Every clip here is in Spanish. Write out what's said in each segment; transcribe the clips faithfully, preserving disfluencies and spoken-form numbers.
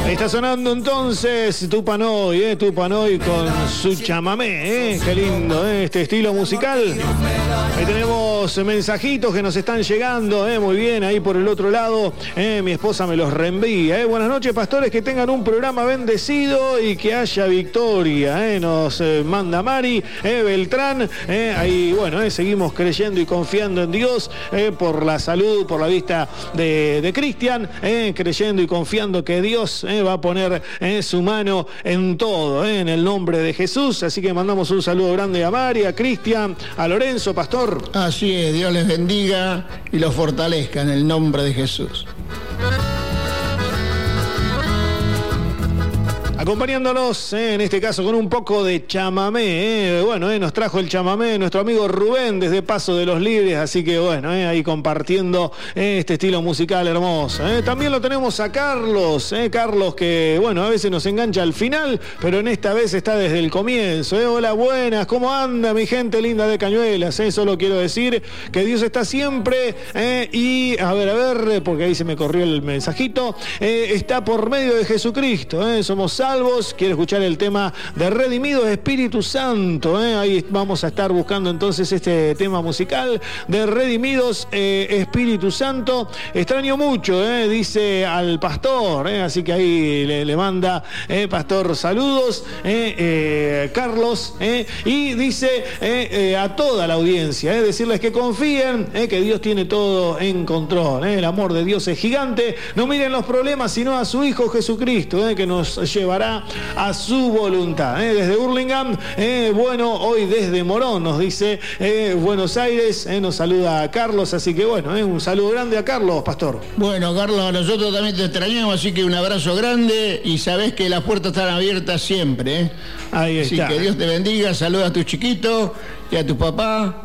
Está sonando entonces Tupanoy, eh, Tupanoy con su chamamé, eh, qué lindo, eh, este estilo musical. Ahí tenemos mensajitos que nos están llegando, eh, muy bien, ahí por el otro lado, eh, mi esposa me los reenvía. Eh. Buenas noches, pastores, que tengan un programa bendecido y que haya victoria, eh, nos eh, manda Mari, eh, Beltrán, eh, ahí bueno, eh, seguimos creyendo y confiando en Dios eh, por la salud, por la vista de, de Cristian, eh, creyendo y confiando que Dios eh, va a poner eh, su mano en todo, eh, en el nombre de Jesús. Así que mandamos un saludo grande a Mari, a Cristian, a Lorenzo, pastor. Así es, Dios les bendiga y los fortalezca en el nombre de Jesús. Acompañándonos, eh, en este caso, con un poco de chamamé. Eh. Bueno, eh, nos trajo el chamamé nuestro amigo Rubén desde Paso de los Libres. Así que, bueno, eh, ahí compartiendo eh, este estilo musical hermoso. Eh. También lo tenemos a Carlos. Eh, Carlos que, bueno, a veces nos engancha al final, pero en esta vez está desde el comienzo. Eh. Hola, buenas. ¿Cómo anda mi gente linda de Cañuelas? Eh. Solo quiero decir que Dios está siempre. Eh, y, a ver, a ver, porque ahí se me corrió el mensajito. Eh, está por medio de Jesucristo. Eh. Somos salvos. Quiero escuchar el tema de Redimidos Espíritu Santo, ¿eh? Ahí vamos a estar buscando entonces este tema musical de Redimidos eh, Espíritu Santo. Extraño mucho, ¿eh? Dice al pastor, ¿eh? Así que ahí le, le manda, eh, pastor, saludos, eh, eh, Carlos, ¿eh? Y dice eh, eh, a toda la audiencia, ¿eh? Decirles que confíen, ¿eh? Que Dios tiene todo en control, ¿eh? El amor de Dios es gigante. No miren los problemas, sino a su Hijo Jesucristo, ¿eh? Que nos llevará a su voluntad. ¿eh? Desde Hurlingham, eh, bueno, hoy desde Morón, nos dice eh, Buenos Aires, eh, nos saluda a Carlos, así que bueno, eh, un saludo grande a Carlos, pastor. Bueno, Carlos, nosotros también te extrañamos, así que un abrazo grande y sabés que las puertas están abiertas siempre. ¿eh? Ahí está. Así que Dios te bendiga, saluda a tus chiquitos y a tu papá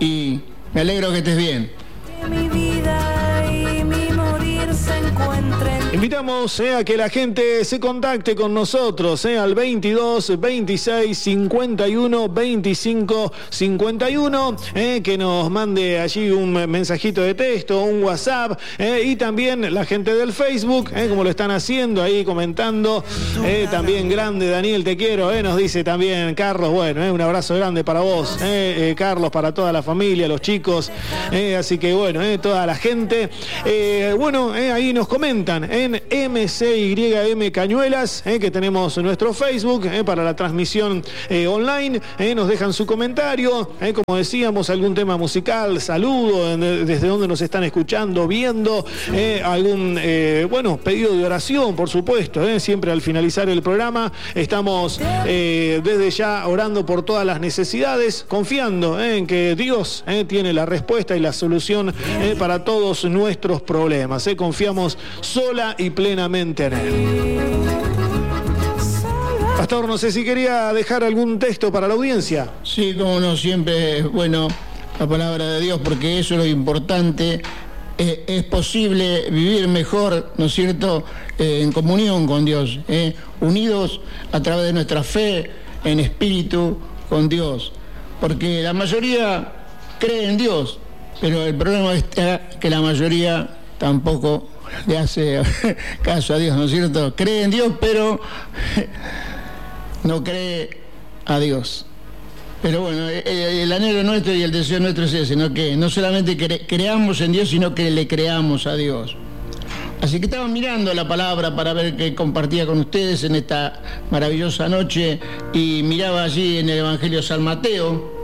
y me alegro que estés bien. Mi vida y mi morir se encuentren. Invitamos eh, a que la gente se contacte con nosotros eh, al veintidós, veintiséis, cincuenta y uno, veinticinco, cincuenta y uno, eh, que nos mande allí un mensajito de texto, un WhatsApp, eh, y también la gente del Facebook, eh, como lo están haciendo ahí comentando, eh, también grande Daniel, te quiero, eh, nos dice también Carlos, bueno, eh, un abrazo grande para vos, eh, eh, Carlos, para toda la familia, los chicos, eh, así que bueno, eh, toda la gente, eh, bueno, eh, ahí nos comentan, eh, en M C Y M Cañuelas, eh, que tenemos nuestro Facebook eh, para la transmisión eh, online, eh, nos dejan su comentario, eh, como decíamos, algún tema musical, saludo, eh, desde donde nos están escuchando, viendo, eh, algún, eh, bueno, pedido de oración, por supuesto, eh, siempre al finalizar el programa estamos eh, desde ya orando por todas las necesidades, confiando eh, en que Dios eh, tiene la respuesta y la solución eh, para todos nuestros problemas, eh, confiamos sola y plenamente en él. Pastor, no sé si quería dejar algún texto para la audiencia. Sí, como no, siempre es bueno la palabra de Dios, porque eso es lo importante. Eh, es posible vivir mejor, ¿no es cierto?, eh, en comunión con Dios, eh, unidos a través de nuestra fe en espíritu con Dios, porque la mayoría cree en Dios, pero el problema es que la mayoría tampoco le hace caso a Dios, ¿no es cierto? Cree en Dios, pero no cree a Dios. Pero bueno, el, el anhelo nuestro y el deseo nuestro es ese, ¿no? Que no solamente cre creamos en Dios, sino que le creamos a Dios. Así que estaba mirando la palabra para ver qué compartía con ustedes en esta maravillosa noche y miraba allí en el Evangelio de San Mateo.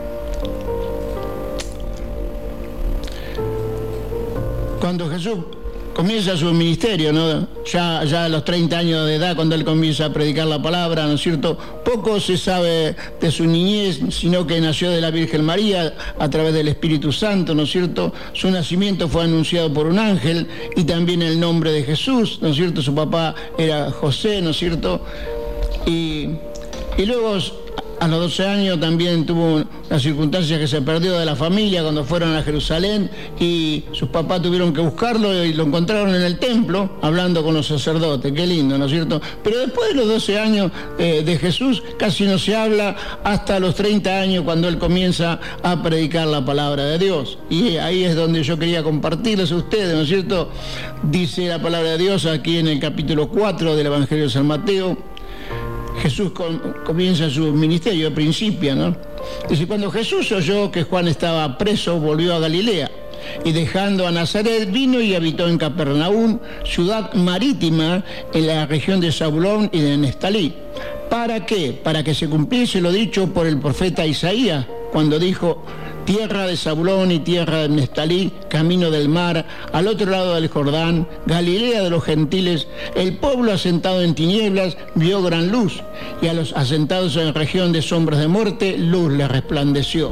Cuando Jesús comienza su ministerio, ¿no? Ya, ya a los treinta años de edad, cuando él comienza a predicar la palabra, ¿no es cierto? Poco se sabe de su niñez, sino que nació de la Virgen María a través del Espíritu Santo, ¿no es cierto? Su nacimiento fue anunciado por un ángel y también el nombre de Jesús, ¿no es cierto? Su papá era José, ¿no es cierto? Y, y luego A los doce años también tuvo una circunstancia que se perdió de la familia cuando fueron a Jerusalén y sus papás tuvieron que buscarlo y lo encontraron en el templo hablando con los sacerdotes. Qué lindo, ¿no es cierto? Pero después de los doce años eh, de Jesús casi no se habla hasta los treinta años cuando él comienza a predicar la palabra de Dios. Y ahí es donde yo quería compartirles a ustedes, ¿no es cierto? Dice la palabra de Dios aquí en el capítulo cuatro del Evangelio de San Mateo. Jesús com- comienza su ministerio, principio, ¿no? Dice, cuando Jesús oyó que Juan estaba preso, volvió a Galilea, y dejando a Nazaret, vino y habitó en Capernaum, ciudad marítima en la región de Zabulón y de Neftalí. ¿Para qué? Para que se cumpliese lo dicho por el profeta Isaías, cuando dijo, tierra de Zabulón y tierra de Neftalí, camino del mar, al otro lado del Jordán, Galilea de los gentiles, el pueblo asentado en tinieblas vio gran luz, y a los asentados en región de sombras de muerte, luz les resplandeció.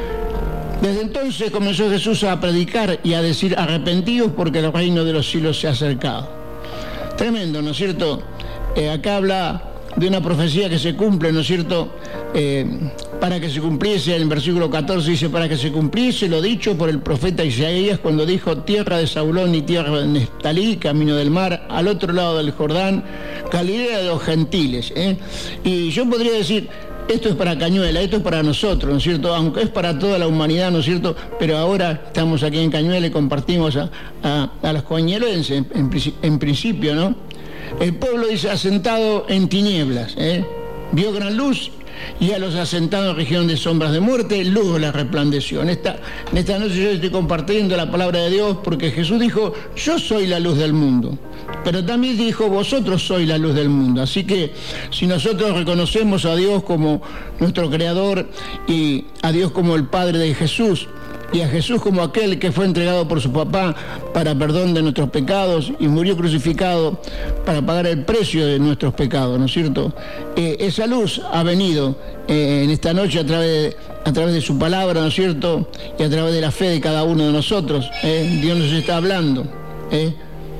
Desde entonces comenzó Jesús a predicar y a decir, arrepentidos porque el reino de los cielos se ha acercado. Tremendo, ¿no es cierto? Eh, acá habla de una profecía que se cumple, ¿no es cierto?, eh, para que se cumpliese, en el versículo catorce dice, para que se cumpliese lo dicho por el profeta Isaías cuando dijo, tierra de Zabulón y tierra de Neftalí, camino del mar, al otro lado del Jordán, Galilea de los gentiles. ¿eh? Y yo podría decir, esto es para Cañuela, esto es para nosotros, ¿no es cierto?, aunque es para toda la humanidad, ¿no es cierto?, pero ahora estamos aquí en Cañuela y compartimos a, a, a los cañuelenses, en, en principio, ¿no? El pueblo dice asentado en tinieblas, ¿eh? Vio gran luz y a los asentados en región de sombras de muerte, luz les resplandeció. En esta, en esta noche yo estoy compartiendo la palabra de Dios porque Jesús dijo, yo soy la luz del mundo. Pero también dijo, vosotros sois la luz del mundo. Así que si nosotros reconocemos a Dios como nuestro Creador y a Dios como el Padre de Jesús, y a Jesús como aquel que fue entregado por su papá para perdón de nuestros pecados y murió crucificado para pagar el precio de nuestros pecados, ¿no es cierto? Eh, esa luz ha venido eh, en esta noche a través, de, a través de su palabra, ¿no es cierto? Y a través de la fe de cada uno de nosotros. Eh, Dios nos está hablando eh,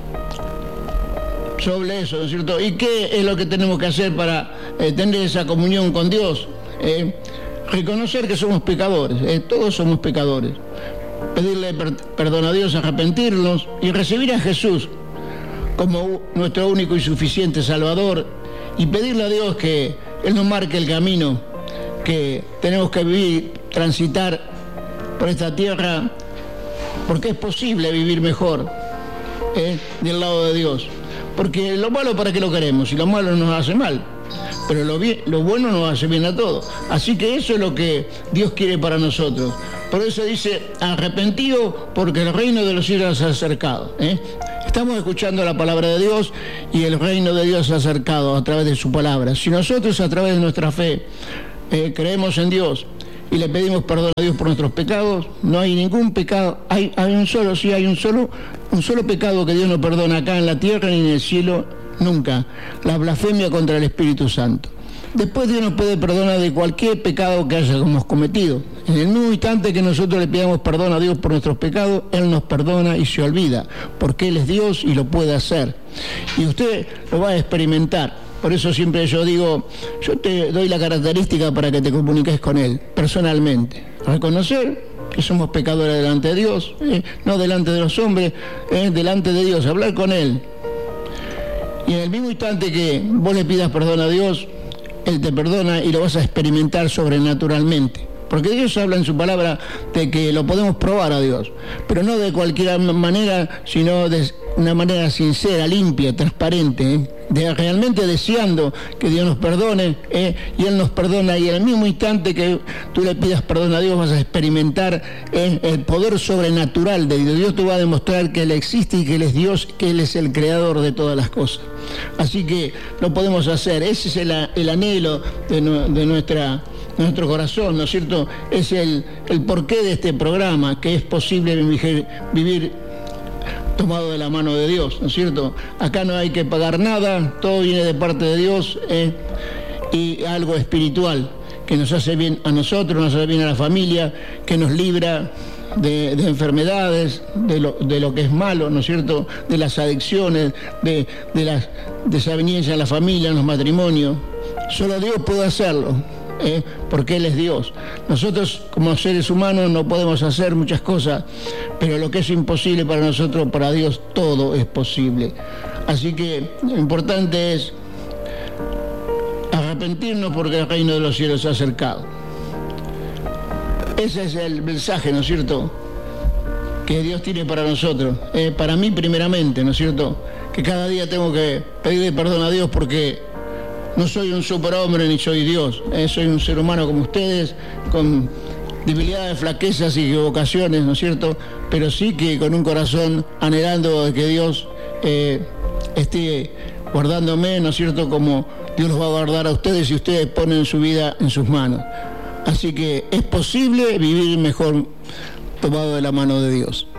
sobre eso, ¿no es cierto? ¿Y qué es lo que tenemos que hacer para eh, tener esa comunión con Dios? Eh, Reconocer que somos pecadores, eh, todos somos pecadores. Pedirle per perdón a Dios, arrepentirnos y recibir a Jesús como nuestro único y suficiente Salvador y pedirle a Dios que Él nos marque el camino que tenemos que vivir, transitar por esta tierra, porque es posible vivir mejor eh, del lado de Dios. Porque lo malo, ¿para qué lo queremos? Y lo malo nos hace mal. Pero lo, bien, lo bueno nos hace bien a todos. Así que eso es lo que Dios quiere para nosotros. Por eso dice, arrepentido porque el reino de los cielos se ha acercado. ¿eh? Estamos escuchando la palabra de Dios y el reino de Dios se ha acercado a través de su palabra. Si nosotros a través de nuestra fe eh, creemos en Dios y le pedimos perdón a Dios por nuestros pecados, no hay ningún pecado, hay, hay un solo, sí hay un solo, un solo pecado que Dios no perdona acá en la tierra ni en el cielo. Nunca, la blasfemia contra el Espíritu Santo. Después Dios nos puede perdonar de cualquier pecado que hayamos cometido. En el mismo instante que nosotros le pidamos perdón a Dios por nuestros pecados, Él nos perdona y se olvida, porque Él es Dios y lo puede hacer. Y usted lo va a experimentar. Por eso siempre yo digo, yo te doy la característica para que te comuniques con Él, personalmente. Reconocer que somos pecadores delante de Dios, eh, no delante de los hombres, eh, delante de Dios, hablar con Él. Y en el mismo instante que vos le pidas perdón a Dios, Él te perdona y lo vas a experimentar sobrenaturalmente. Porque Dios habla en su palabra de que lo podemos probar a Dios, pero no de cualquier manera, sino de una manera sincera, limpia, transparente, ¿eh? de realmente deseando que Dios nos perdone, ¿eh? y Él nos perdona, y en el mismo instante que tú le pidas perdón a Dios vas a experimentar ¿eh? el poder sobrenatural de Dios. Dios te va a demostrar que Él existe y que Él es Dios, que Él es el creador de todas las cosas. Así que lo podemos hacer, ese es el, el anhelo de, de nuestra... nuestro corazón, ¿no es cierto? Es el, el porqué de este programa, que es posible vivir, vivir tomado de la mano de Dios, ¿no es cierto? Acá no hay que pagar nada, todo viene de parte de Dios eh, y algo espiritual que nos hace bien a nosotros, nos hace bien a la familia, que nos libra de, de enfermedades, de lo, de lo que es malo, ¿no es cierto? De las adicciones, de, de las desavenencias en la familia, en los matrimonios. Solo Dios puede hacerlo. ¿eh? Porque Él es Dios. Nosotros como seres humanos no podemos hacer muchas cosas, pero lo que es imposible para nosotros, para Dios todo es posible. Así que lo importante es arrepentirnos porque el reino de los cielos se ha acercado. Ese es el mensaje, ¿no es cierto?, que Dios tiene para nosotros, eh, para mí primeramente, ¿no es cierto?, que cada día tengo que pedirle perdón a Dios porque no soy un superhombre ni soy Dios, eh, soy un ser humano como ustedes, con debilidades, flaquezas y equivocaciones, ¿no es cierto?, pero sí que con un corazón anhelando de que Dios eh, esté guardándome, ¿no es cierto?, como Dios los va a guardar a ustedes si ustedes ponen su vida en sus manos. Así que es posible vivir mejor tomado de la mano de Dios.